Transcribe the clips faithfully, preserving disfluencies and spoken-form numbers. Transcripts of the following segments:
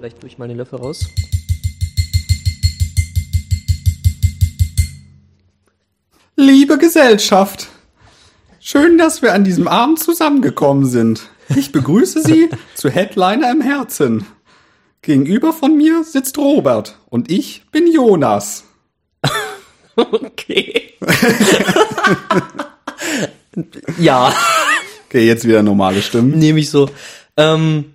Vielleicht tue ich mal den Löffel raus. Liebe Gesellschaft, schön, dass wir an diesem Abend zusammengekommen sind. Ich begrüße Sie zu Headliner im Herzen. Gegenüber von mir sitzt Robert und ich bin Jonas. Okay. Ja. Okay, jetzt wieder normale Stimmen. Nehme ich so. Ähm.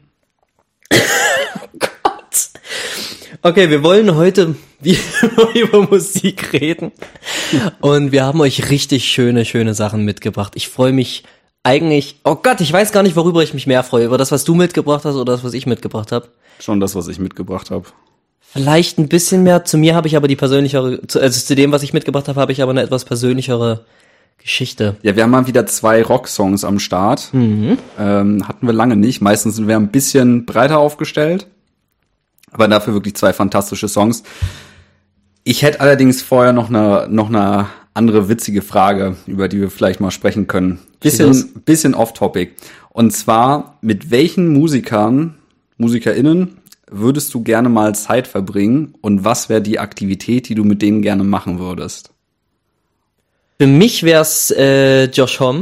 Gott. Okay, wir wollen heute über Musik reden. Und wir haben euch richtig schöne, schöne Sachen mitgebracht. Ich freue mich eigentlich, oh Gott, ich weiß gar nicht, worüber ich mich mehr freue. Über das, was du mitgebracht hast oder das, was ich mitgebracht habe. Schon das, was ich mitgebracht habe. Vielleicht ein bisschen mehr. Zu mir habe ich aber die persönlichere, also zu dem, was ich mitgebracht habe, habe ich aber eine etwas persönlichere Geschichte. Ja, wir haben mal wieder zwei Rocksongs am Start. Mhm. Ähm, hatten wir lange nicht. Meistens sind wir ein bisschen breiter aufgestellt. Aber dafür wirklich zwei fantastische Songs. Ich hätte allerdings vorher noch eine, noch eine andere witzige Frage, über die wir vielleicht mal sprechen können. Bisschen, bisschen off-topic. Und zwar, mit welchen Musikern, MusikerInnen würdest du gerne mal Zeit verbringen und was wäre die Aktivität, die du mit denen gerne machen würdest? Für mich wär's äh, Josh Homme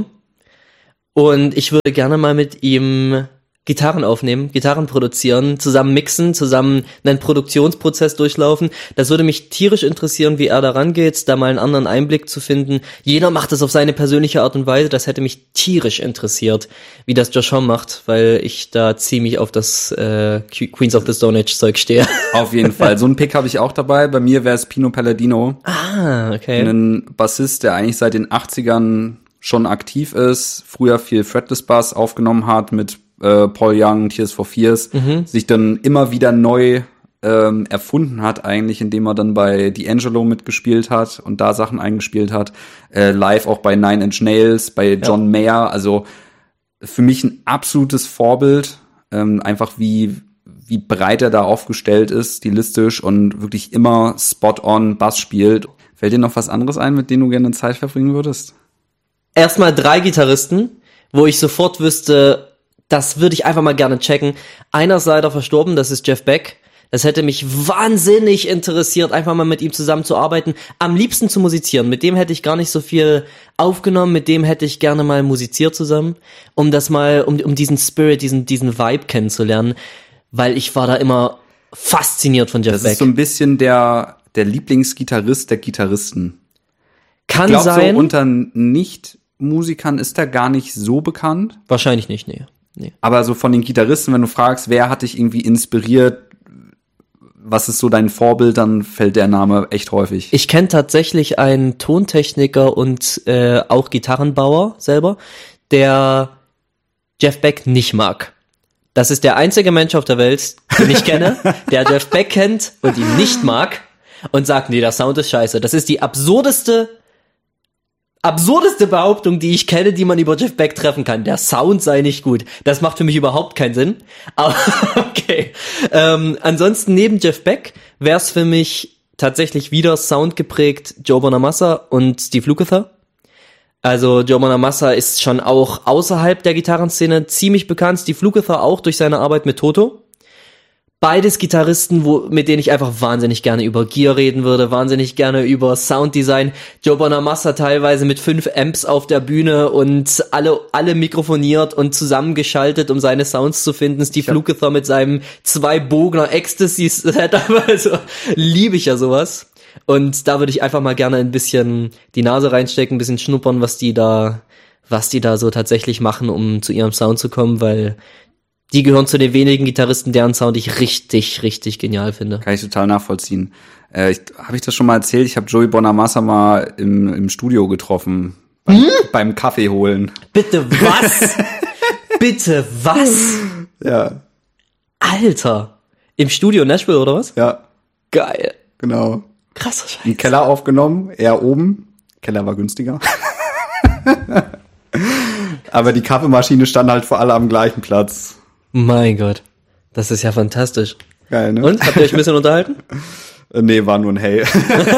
und ich würde gerne mal mit ihm Gitarren aufnehmen, Gitarren produzieren, zusammen mixen, zusammen einen Produktionsprozess durchlaufen. Das würde mich tierisch interessieren, wie er da rangeht, da mal einen anderen Einblick zu finden. Jeder macht das auf seine persönliche Art und Weise. Das hätte mich tierisch interessiert, wie das Josh Homme macht, weil ich da ziemlich auf das äh, Queens of the Stone Age Zeug stehe. Auf jeden Fall. So einen Pick habe ich auch dabei. Bei mir wäre es Pino Palladino. Ah, okay. Ein Bassist, der eigentlich seit den achtzigern schon aktiv ist, früher viel Fretless Bass aufgenommen hat mit äh, Paul Young, Tears for Fears, mhm. sich dann immer wieder neu ähm, erfunden hat eigentlich, indem er dann bei D'Angelo mitgespielt hat und da Sachen eingespielt hat, äh, live auch bei Nine Inch Nails, bei John ja. Mayer, also für mich ein absolutes Vorbild, ähm, einfach wie wie breit er da aufgestellt ist, stilistisch und wirklich immer spot-on Bass spielt. Fällt dir noch was anderes ein, mit dem du gerne Zeit verbringen würdest? Erstmal drei Gitarristen, wo ich sofort wüsste, das würde ich einfach mal gerne checken. Einer ist leider verstorben, das ist Jeff Beck. Das hätte mich wahnsinnig interessiert, einfach mal mit ihm zusammenzuarbeiten. Am liebsten zu musizieren. Mit dem hätte ich gar nicht so viel aufgenommen. Mit dem hätte ich gerne mal musiziert zusammen, um das mal, um, um diesen Spirit, diesen, diesen Vibe kennenzulernen. Weil ich war da immer fasziniert von Jeff das Beck. Das ist so ein bisschen der, der Lieblingsgitarrist der Gitarristen. Kann ich glaub, sein. So unter Nicht-Musikern ist er gar nicht so bekannt. Wahrscheinlich nicht, nee. nee. Aber so von den Gitarristen, wenn du fragst, wer hat dich irgendwie inspiriert, was ist so dein Vorbild, dann fällt der Name echt häufig. Ich kenne tatsächlich einen Tontechniker und äh, auch Gitarrenbauer selber, der Jeff Beck nicht mag. Das ist der einzige Mensch auf der Welt, den ich kenne, der Jeff Beck kennt und ihn nicht mag und sagt, nee, der Sound ist scheiße. Das ist die absurdeste, absurdeste Behauptung, die ich kenne, die man über Jeff Beck treffen kann. Der Sound sei nicht gut. Das macht für mich überhaupt keinen Sinn. Aber okay. Ähm, ansonsten neben Jeff Beck wäre es für mich tatsächlich wieder soundgeprägt Joe Bonamassa und Steve Lukather. Also Joe Bonamassa ist schon auch außerhalb der Gitarrenszene ziemlich bekannt. Steve Lukather auch durch seine Arbeit mit Toto. Beides Gitarristen, wo, mit denen ich einfach wahnsinnig gerne über Gear reden würde, wahnsinnig gerne über Sounddesign. Joe Bonamassa teilweise mit fünf Amps auf der Bühne und alle alle mikrofoniert und zusammengeschaltet, um seine Sounds zu finden. Steve ja. Lukather mit seinem zwei-Bogner Ecstasy-Setup, also liebe ich ja sowas. Und da würde ich einfach mal gerne ein bisschen die Nase reinstecken, ein bisschen schnuppern, was die da, was die da so tatsächlich machen, um zu ihrem Sound zu kommen, weil die gehören zu den wenigen Gitarristen, deren Sound ich richtig, richtig genial finde. Kann ich total nachvollziehen. Äh, ich, habe ich das schon mal erzählt? Ich habe Joey Bonamassa mal im, im Studio getroffen, beim, hm? beim Kaffee holen. Bitte was? Bitte was? Ja. Alter. Im Studio Nashville oder was? Ja. Geil. Genau. Krasser Scheiß. Im Keller aufgenommen, eher oben. Keller war günstiger. Aber die Kaffeemaschine stand halt für alle am gleichen Platz. Mein Gott. Das ist ja fantastisch. Geil, ne? Und? Habt ihr euch ein bisschen unterhalten? Nee, war nur ein Hey.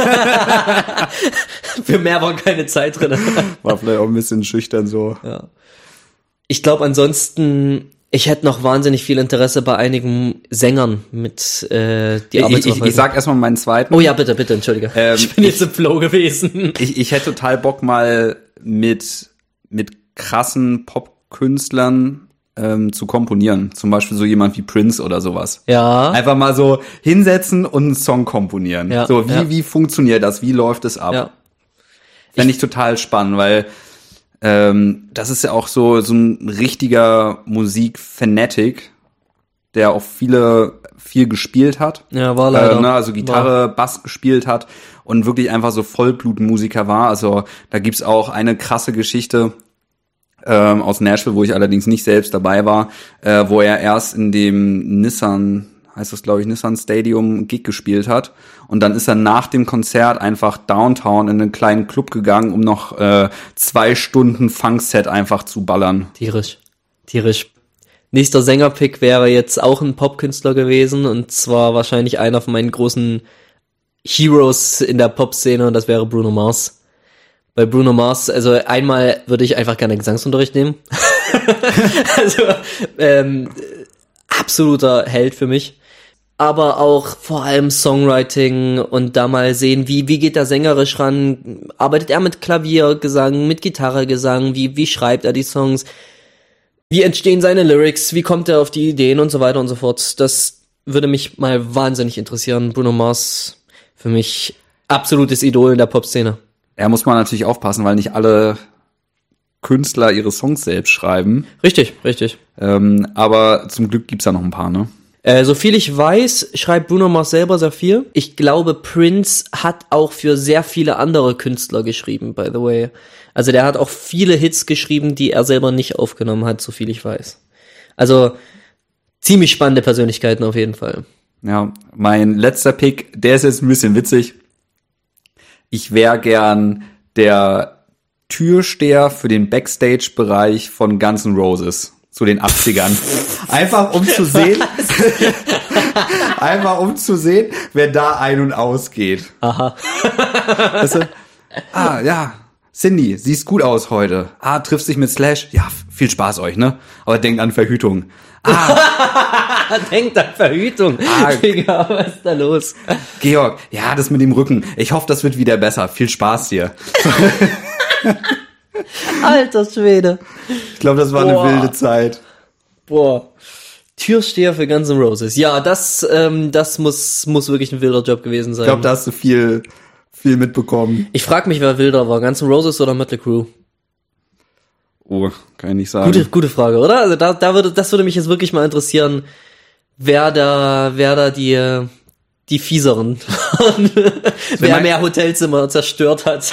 Für mehr war keine Zeit drin. War vielleicht auch ein bisschen schüchtern so. Ja. Ich glaube ansonsten Ich hätte noch wahnsinnig viel Interesse bei einigen Sängern mit äh, die Ich, ich, ich sag erstmal meinen zweiten. Oh ja, bitte, bitte, entschuldige. Ähm, ich bin jetzt im Flow gewesen. Ich, ich hätte total Bock mal mit, mit krassen Popkünstlern ähm, zu komponieren. Zum Beispiel so jemand wie Prince oder sowas. Ja. Einfach mal so hinsetzen und einen Song komponieren. Ja, so, wie, ja. wie funktioniert das? Wie läuft es ab? Ja. Fände ich total spannend, weil ähm, das ist ja auch so, so ein richtiger Musik-Fanatic, der auch viele, viel gespielt hat. Ja, war leider. Äh, ne, also Gitarre, war. Bass gespielt hat und wirklich einfach so Vollblutmusiker war. Also da gibt's auch eine krasse Geschichte ähm, aus Nashville, wo ich allerdings nicht selbst dabei war, äh, wo er erst in dem Nissan, heißt das glaube ich, Nissan Stadium Gig gespielt hat. Und dann ist er nach dem Konzert einfach downtown in einen kleinen Club gegangen, um noch äh, zwei Stunden Funkset einfach zu ballern. Tierisch. Tierisch. Nächster Sängerpick wäre jetzt auch ein Popkünstler gewesen und zwar wahrscheinlich einer von meinen großen Heroes in der Popszene und das wäre Bruno Mars. Bei Bruno Mars, also einmal würde ich einfach gerne Gesangsunterricht nehmen. also ähm, absoluter Held für mich. Aber auch vor allem Songwriting und da mal sehen, wie wie geht der sängerisch ran? Arbeitet er mit Klaviergesang, mit Gitarregesang? Wie wie schreibt er die Songs? Wie entstehen seine Lyrics? Wie kommt er auf die Ideen und so weiter und so fort? Das würde mich mal wahnsinnig interessieren. Bruno Mars, für mich absolutes Idol in der Popszene. Er muss man natürlich aufpassen, weil nicht alle Künstler ihre Songs selbst schreiben. Richtig, richtig. Ähm, aber zum Glück gibt's ja noch ein paar, ne? Äh, so viel ich weiß, schreibt Bruno Mars selber sehr viel. Ich glaube, Prince hat auch für sehr viele andere Künstler geschrieben, by the way. Also der hat auch viele Hits geschrieben, die er selber nicht aufgenommen hat, so viel ich weiß. Also ziemlich spannende Persönlichkeiten auf jeden Fall. Ja, mein letzter Pick, der ist jetzt ein bisschen witzig. Ich wäre gern der Türsteher für den Backstage-Bereich von Guns N' Roses zu den achtzigern. Einfach um zu sehen, einfach um zu sehen, wer da ein- und ausgeht. Aha. Weißt du? Ah, ja, Cindy, siehst gut aus heute. Ah, triffst dich mit Slash? Ja, viel Spaß euch, ne? Aber denkt an Verhütung. Ah. Denkt an Verhütung. Ah. Digga, was ist da los? Georg, ja, das mit dem Rücken. Ich hoffe, das wird wieder besser. Viel Spaß dir. Alter Schwede. Ich glaube, das war Boah. eine wilde Zeit. Boah. Türsteher für Guns N' Roses. Ja, das, ähm, das muss, muss wirklich ein wilder Job gewesen sein. Ich glaube, da hast du viel, viel mitbekommen. Ich frage mich, wer wilder war. Guns N' Roses oder Mötley Crüe? Oh, kann ich nicht sagen. Gute, gute Frage, oder? Also da, da würde, das würde mich jetzt wirklich mal interessieren, wer da, wer da die, die fieseren, wer mein- mehr Hotelzimmer zerstört hat.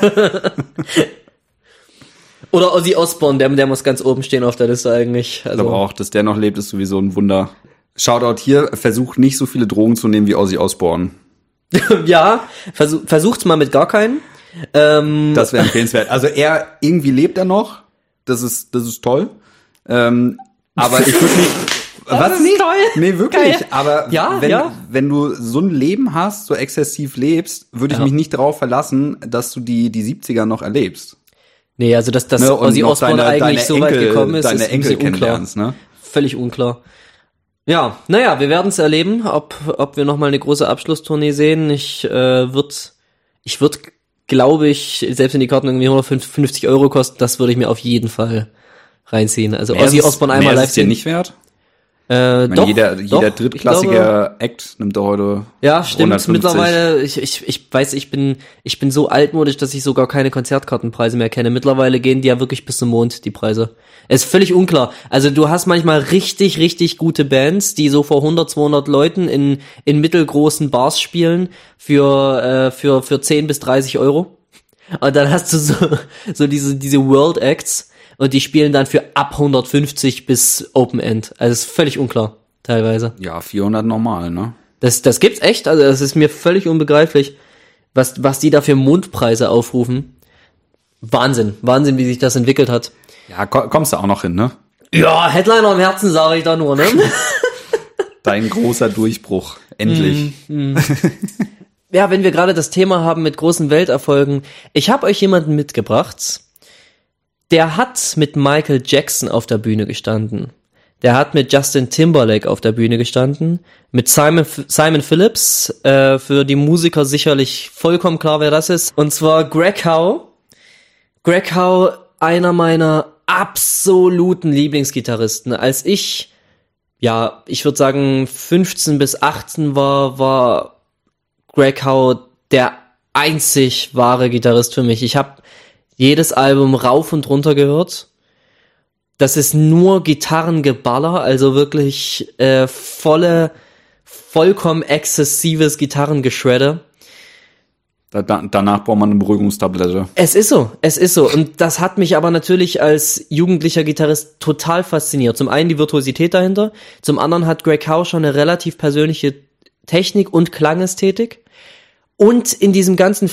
Oder Ozzy Osbourne, der, der muss ganz oben stehen auf der Liste eigentlich. Ich Also, glaube auch, dass der noch lebt, ist sowieso ein Wunder. Shoutout hier, versucht nicht so viele Drogen zu nehmen wie Ozzy Osbourne. ja, versuch, versucht's mal mit gar keinen. Ähm, Das wäre empfehlenswert. Also er, irgendwie lebt er noch. Das ist, das ist toll. Ähm, aber ich würde nicht... Das ist nicht? toll. Nee, wirklich. Geil. Aber Ja, wenn, ja. wenn du so ein Leben hast, so exzessiv lebst, würde ich Ja. mich nicht darauf verlassen, dass du die, die siebziger noch erlebst. nee, also dass, dass Ne? Und Ozzy noch Osbourne deine- eigentlich deine so weit Enkel- gekommen ist, deine ist ein Enkel bisschen unklar. kennenlernst, ne? Völlig unklar. Ja, naja, wir werden es erleben, ob ob wir noch mal eine große Abschlusstournee sehen. Ich äh, würd, ich würd, glaube ich, selbst wenn die Karten irgendwie hundertfünfzig Euro kosten, das würde ich mir auf jeden Fall reinziehen. Also Mehr Ozzy ist es- Osbourne mehr einmal ist live es dir sehen. nicht wert? Äh, Ich meine, doch, jeder, doch, jeder ich drittklassige glaube- Act nimmt da heute Ja, stimmt. hundertfünfzig. Mittlerweile, ich, ich, ich weiß, ich bin, ich bin so altmodisch, dass ich sogar keine Konzertkartenpreise mehr kenne. Mittlerweile gehen die ja wirklich bis zum Mond, die Preise. Es ist völlig unklar. Also du hast manchmal richtig, richtig gute Bands, die so vor hundert, zweihundert Leuten in, in mittelgroßen Bars spielen für, äh, für, für zehn bis dreißig Euro. Und dann hast du so, so diese, diese World Acts und die spielen dann für ab hundertfünfzig bis Open End. Also es ist völlig unklar, teilweise. Ja, vierhundert normal, ne? Das, das gibt's echt, also das ist mir völlig unbegreiflich, was, was die da für Mondpreise aufrufen. Wahnsinn, Wahnsinn, wie sich das entwickelt hat. Ja, ko- kommst du auch noch hin, ne? Ja, Headliner im Herzen, sage ich da nur, ne? Dein großer Durchbruch. Endlich. Ja, wenn wir gerade das Thema haben mit großen Welterfolgen, ich habe euch jemanden mitgebracht, der hat mit Michael Jackson auf der Bühne gestanden. Der hat mit Justin Timberlake auf der Bühne gestanden, mit Simon, Simon Phillips, äh, für die Musiker sicherlich vollkommen klar, wer das ist. Und zwar Greg Howe. Greg Howe, einer meiner absoluten Lieblingsgitarristen. Als ich, ja, ich würde sagen fünfzehn bis achtzehn war, war Greg Howe der einzig wahre Gitarrist für mich. Ich habe jedes Album rauf und runter gehört. Das ist nur Gitarrengeballer, also wirklich äh, volle, vollkommen exzessives Gitarrengeschredder. Da, da, danach braucht man eine Beruhigungstablette. Es ist so, es ist so. Und das hat mich aber natürlich als jugendlicher Gitarrist total fasziniert. Zum einen die Virtuosität dahinter, zum anderen hat Greg Howe schon eine relativ persönliche Technik und Klangästhetik. Und in diesem ganzen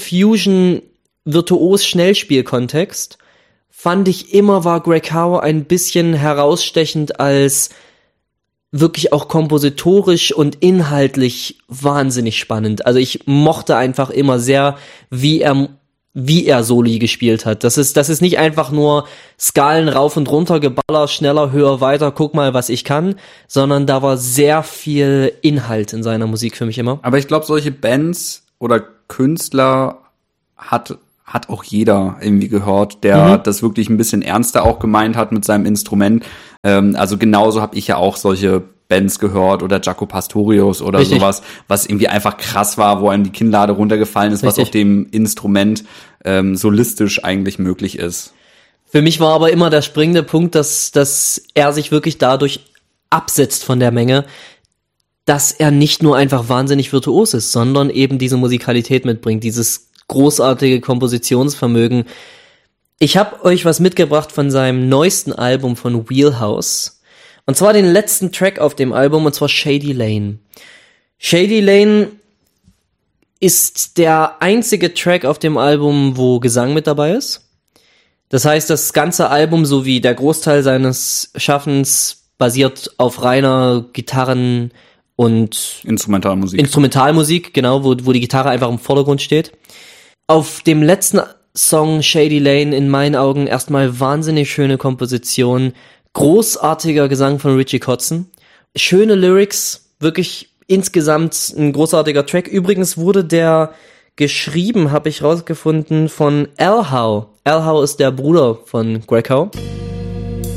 Fusion-Virtuos-Schnellspiel-Kontext fand ich immer, war Greg Howe ein bisschen herausstechend als wirklich auch kompositorisch und inhaltlich wahnsinnig spannend. Also ich mochte einfach immer sehr, wie er wie er Soli gespielt hat. Das ist das ist nicht einfach nur Skalen rauf und runter, Geballer, schneller, höher, weiter, guck mal, was ich kann, sondern da war sehr viel Inhalt in seiner Musik für mich immer. Aber ich glaube, solche Bands oder Künstler hat hat auch jeder irgendwie gehört, der mhm. das wirklich ein bisschen ernster auch gemeint hat mit seinem Instrument. Ähm, also genauso habe ich ja auch solche Bands gehört oder Jaco Pastorius oder Richtig. sowas, was irgendwie einfach krass war, wo einem die Kinnlade runtergefallen ist, Richtig. was auf dem Instrument ähm, solistisch eigentlich möglich ist. Für mich war aber immer der springende Punkt, dass, dass er sich wirklich dadurch absetzt von der Menge, dass er nicht nur einfach wahnsinnig virtuos ist, sondern eben diese Musikalität mitbringt, dieses großartige Kompositionsvermögen. Ich habe euch was mitgebracht von seinem neuesten Album von Wheelhouse. Und zwar den letzten Track auf dem Album, und zwar Shady Lane. Shady Lane ist der einzige Track auf dem Album, wo Gesang mit dabei ist. Das heißt, das ganze Album sowie der Großteil seines Schaffens basiert auf reiner Gitarren- und Instrumentalmusik. Instrumentalmusik, genau, wo, wo die Gitarre einfach im Vordergrund steht. Auf dem letzten Song Shady Lane in meinen Augen erstmal wahnsinnig schöne Komposition, großartiger Gesang von Richie Kotzen, schöne Lyrics, wirklich insgesamt ein großartiger Track. Übrigens wurde der geschrieben, habe ich rausgefunden, von Al Howe. Al Howe ist der Bruder von Greg Howe.